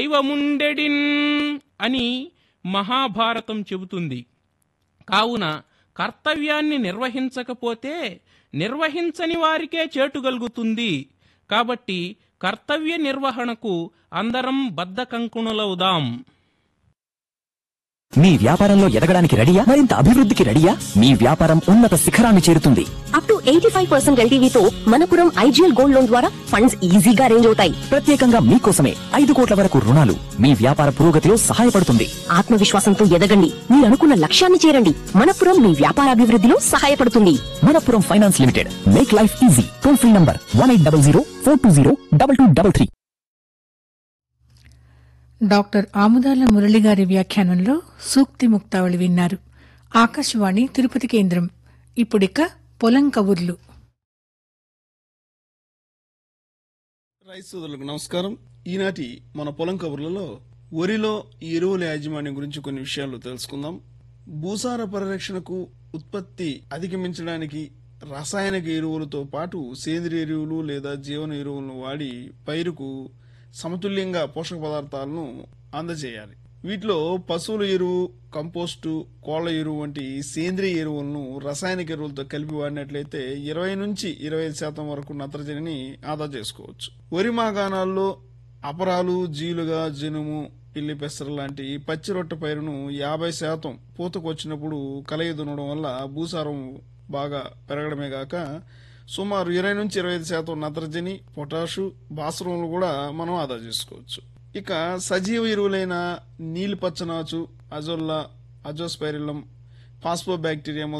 దైవముండెడిన్ అని మహాభారతం చెబుతుంది. కావున కర్తవ్యాన్ని నిర్వహించకపోతే నిర్వహించని వారికే చేటు కలుగుతుంది. కాబట్టి కర్తవ్య నిర్వహణకు అందరం బద్ధకంకుణులవుదాం. మీ వ్యాపారంలో ఎదగడానికి రెడీయా? మరింత అభివృద్ధికి రెడీయా? మీ వ్యాపారం ఉన్నత శిఖరాన్ని చేరుతుంది. Up to 85% ఎల్టీవీతో Manappuram IGL gold loan ద్వారా ఫండ్స్ ఈజీగా అరేంజ్ అవుతాయి. ప్రత్యేకంగా మీకోసమే 5 కోట్ల వరకు రుణాలు మీ వ్యాపార పురోగతిలో సహాయపడుతుంది. ఆత్మవిశ్వాసంతో ఎదగండి, మీరు అనుకున్న లక్ష్యాన్ని చేరండి. మనపురం మీ వ్యాపార అభివృద్ధిలో సహాయపడుతుంది. Manappuram finance limited, make life easy. Toll free number 1800-420-2233. Doctor ఆముదాల మురళి గారి వ్యాఖ్యానంలో సూక్తి ముక్తావళి విన్నారు. ఆకాశవాణి తిరుపతి కేంద్రం. ఇప్పుడిక పొలం కబుర్లు. రైతు సోదరులకు నమస్కారం. ఈనాటి మన పొలం కబుర్లలో వరిలో ఎరువుల యాజమాన్యం గురించి కొన్ని విషయాలు తెలుసుకుందాం. భూసార పరిరక్షణకు, ఉత్పత్తి అధిగమించడానికి రసాయనిక ఎరువులతో పాటు సేంద్రియ ఎరువులు లేదా జీవన ఎరువులను వాడి పైరుకు సమతుల్యంగా పోషక పదార్థాలను అందజేయాలి. వీటిలో పశువుల ఎరువు, కంపోస్టు, కోళ్ల ఎరువు వంటి సేంద్రియ ఎరువులను రసాయనిక ఎరువులతో కలిపి వాడినట్లయితే 20-25% వరకు నత్రజనిని ఆదా చేసుకోవచ్చు. వరి మాగాణాల్లో అపరాలు, జీలుగా, జనుము, పిల్లి పెసర లాంటి పచ్చి రొట్టె పైరును 50% పూతకు వచ్చినప్పుడు కలయి దున్నడం వల్ల భూసారం బాగా పెరగడమే గాక సుమారు 20-25% నత్రజని, పొటాషు, భాస్వరంలు కూడా మనం ఆదా చేసుకోవచ్చు. ఇక సజీవ ఎరువులైన నీలిపచ్చనాచు, అజొల్లా, అజోస్పైరిలం, ఫాస్ఫోబాక్టీరియా